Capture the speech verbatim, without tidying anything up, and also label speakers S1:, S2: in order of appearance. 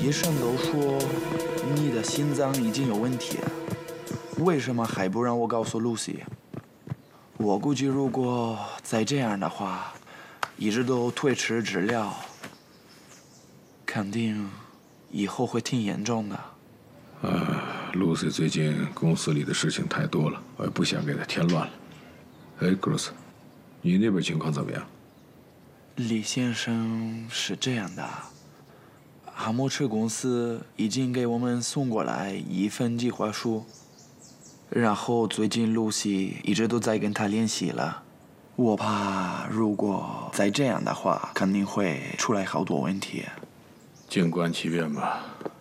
S1: 医生都说你的心脏已经有问题了，为什么还不让我告诉露西？我估计如果再这样的话，一直都推迟治疗，肯定以后会挺严重的。
S2: 啊，露西最近公司里的事情太多了，我也不想给她添乱了。哎，格鲁斯，你那边情况怎么样？
S1: 李先生是这样的，哈姆车公司已经给我们送过来一份计划书，然后最近露西一直都在跟他联系了。我怕如果再这样的话，肯定会出来好多问题。
S2: 静观其变吧。